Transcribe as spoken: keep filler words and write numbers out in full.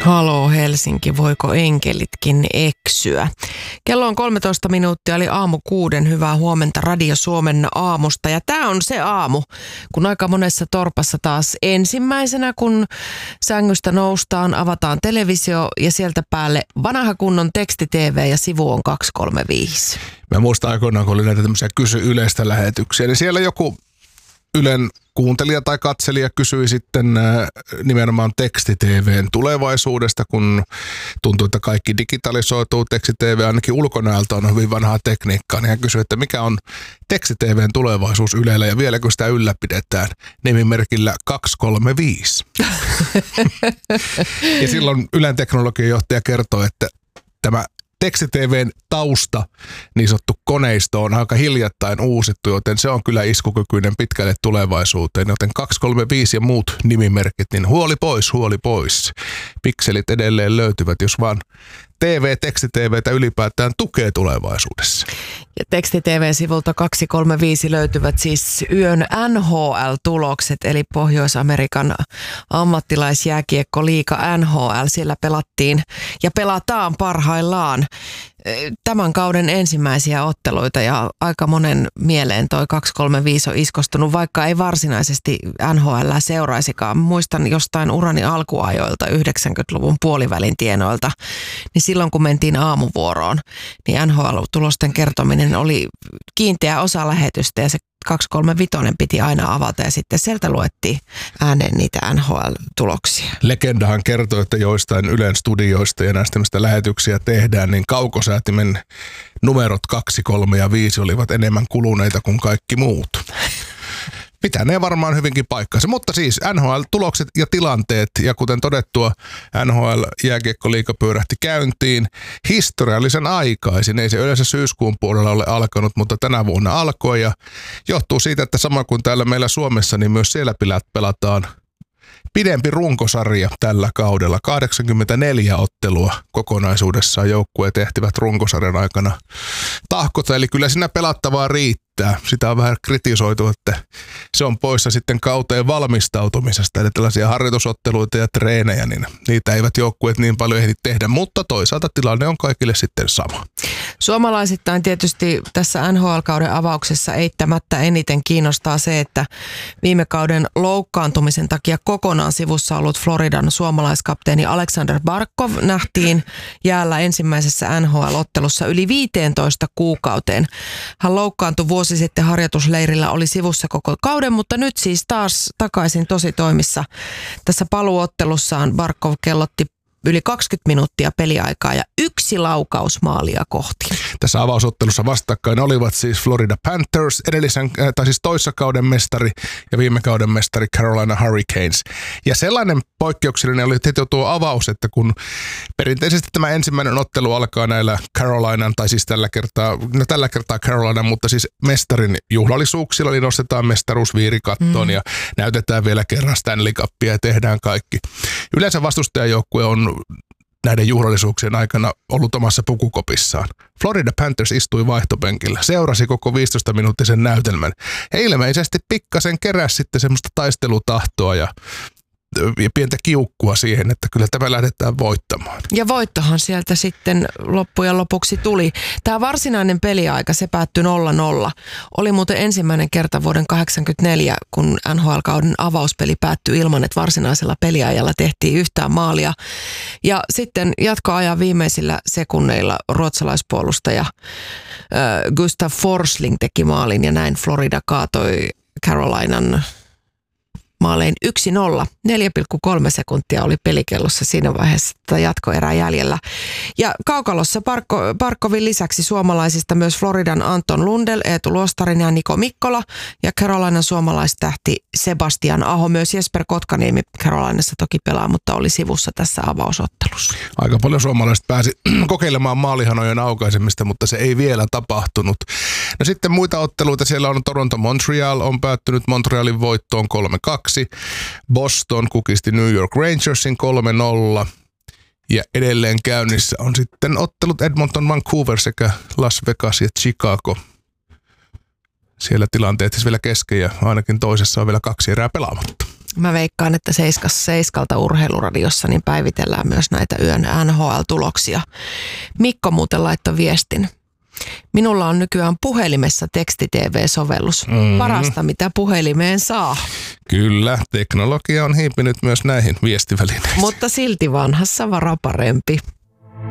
Haloo Helsinki, voiko enkelitkin eksyä? Kello on kolmetoista minuuttia, eli aamu kuuden. Hyvää huomenta Radio Suomen aamusta. Ja tämä on se aamu, kun aika monessa torpassa taas ensimmäisenä, kun sängystä noustaan, avataan televisio ja sieltä päälle vanha kunnon teksti-T V ja sivu on kaksi kolme viisi. Mä muistan aikoinaan, kun oli näitä tämmöisiä kysy yleistä lähetyksiä, niin siellä joku Ylen kuuntelija tai katselija kysyi sitten nimenomaan teksti-T V:n tulevaisuudesta, kun tuntuu, että kaikki digitalisoituu. Teksti-T V ainakin ulkonäöltä on hyvin vanhaa tekniikkaa, niin hän kysyi, että mikä on teksti-T V:n tulevaisuus Ylellä ja vieläkö sitä ylläpidetään nimimerkillä kaksi kolme viisi. Ja silloin Ylen teknologiajohtaja kertoi, että tämä teksti-T V:n tausta, niin sanottu koneisto, on aika hiljattain uusittu, joten se on kyllä iskukykyinen pitkälle tulevaisuuteen. Joten kaksi kolme viisi ja muut nimimerkit, niin huoli pois, huoli pois. Pikselit edelleen löytyvät, jos vaan T V, teksti-T V:tä ylipäätään tukee tulevaisuudessa. Ja teksti-T V-sivulta kaksi kolme viisi löytyvät siis yön N H L-tulokset, eli Pohjois-Amerikan ammattilaisjääkiekkoliiga N H L. Siellä pelattiin ja pelataan parhaillaan tämän kauden ensimmäisiä otteluita ja aika monen mieleen toi kaksi kolme viisi on iskostunut, vaikka ei varsinaisesti N H L seuraisikaan. Muistan jostain urani alkuajoilta yhdeksänkymmentäluvun puolivälin tienoilta, niin silloin kun mentiin aamuvuoroon, niin N H L-tulosten kertominen oli kiinteä osa lähetystä ja se kaksi kolme viisi piti aina avata ja sitten sieltä luettiin ääneen niitä N H L-tuloksia. Legendahan kertoo, että joistain Ylen studioista ja näistä mistä lähetyksiä tehdään, niin kaukosäätimen numerot kaksi, kolme ja viisi olivat enemmän kuluneita kuin kaikki muut. Pitää ne varmaan hyvinkin paikkansa, mutta siis N H L-tulokset ja tilanteet, ja kuten todettua, N H L-jääkiekkoliiga pyörähti käyntiin historiallisen aikaisin. Ei se yleensä syyskuun puolella ole alkanut, mutta tänä vuonna alkoi, ja johtuu siitä, että sama kuin täällä meillä Suomessa, niin myös siellä pelataan pidempi runkosarja tällä kaudella. kahdeksankymmentäneljä ottelua kokonaisuudessaan joukkueet ehtivät runkosarjan aikana tahkota, eli kyllä siinä pelattavaa riittää. Sitä on vähän kritisoitu, että se on poissa sitten kauteen valmistautumisesta, eli tällaisia harjoitusotteluita ja treenejä, niin niitä eivät joukkueet niin paljon ehdi tehdä, mutta toisaalta tilanne on kaikille sitten sama. Suomalaisittain tietysti tässä N H L-kauden avauksessa eittämättä eniten kiinnostaa se, että viime kauden loukkaantumisen takia kokonaan sivussa ollut Floridan suomalaiskapteeni Alexander Barkov nähtiin jäällä ensimmäisessä N H L-ottelussa yli viisitoista kuukauteen. Hän loukkaantui vuosi sitten harjoitusleirillä, oli sivussa koko kauden, mutta nyt siis taas takaisin tositoimissa. Tässä paluuottelussaan Barkov kellotti yli kaksikymmentä minuuttia peliaikaa ja yksi laukaus maalia kohti. Tässä avausottelussa vastakkain olivat siis Florida Panthers, edellisen, tai siis toissa kauden mestari ja viime kauden mestari Carolina Hurricanes. Ja sellainen poikkeuksellinen oli heti tuo avaus, että kun perinteisesti tämä ensimmäinen ottelu alkaa näillä Carolinan, tai siis tällä kertaa, no tällä kertaa Carolina, mutta siis mestarin juhlallisuuksilla, eli nostetaan mestaruusviiri kattoon mm. ja näytetään vielä kerran Stanley Cupia ja tehdään kaikki. Yleensä vastustajajoukkue on näiden juhlallisuuksien aikana ollut omassa pukukopissaan. Florida Panthers istui vaihtopenkillä, seurasi koko viisitoista minuuttisen näytelmän. He ilmeisesti pikkasen keräsi sitten semmoista taistelutahtoa ja, ja pientä kiukkua siihen, että kyllä tämä lähdetään voittamaan. Ja voittohan sieltä sitten loppujen lopuksi tuli. Tämä varsinainen peliaika, se päättyi nolla nolla. Oli muuten ensimmäinen kerta vuoden kahdeksankymmentäneljä, kun N H L-kauden avauspeli päättyi ilman, että varsinaisella peliajalla tehtiin yhtään maalia. Ja sitten jatkoajan viimeisillä sekunneilla ruotsalaispuolustaja äh, Gustav Forsling teki maalin ja näin Florida kaatoi Carolinan maalein yksi nolla. neljä pilkku kolme sekuntia oli pelikellossa siinä vaiheessa jatkoerää jäljellä. Ja kaukalossa Barko, Barkovin lisäksi suomalaisista myös Floridan Anton Lundell, Eetu Luostarin ja Niko Mikkola ja Carolinan suomalaistähti Sebastian Aho. Myös Jesper Kotkaniemi Carolinassa toki pelaa, mutta oli sivussa tässä avausottelussa. Aika paljon suomalaiset pääsi kokeilemaan maalihanojen aukaisemista, mutta se ei vielä tapahtunut. No sitten muita otteluita. Siellä on Toronto Montreal on päättynyt Montrealin voittoon kolme kaksi. Boston kukisti New York Rangersin kolme nolla. Ja edelleen käynnissä on sitten ottelut Edmonton, Vancouver sekä Las Vegas ja Chicago. Siellä tilanteet siis vielä kesken ja ainakin toisessa on vielä kaksi erää pelaamatta. Mä veikkaan, että seiskas seiskalta urheiluradiossa niin päivitellään myös näitä yön N H L-tuloksia. Mikko muuten laittoi viestin. Minulla on nykyään puhelimessa teksti-T V-sovellus. Mm. Parasta, mitä puhelimeen saa. Kyllä, teknologia on hiipinyt myös näihin viestivälineisiin. Mutta silti vanhassa vara parempi.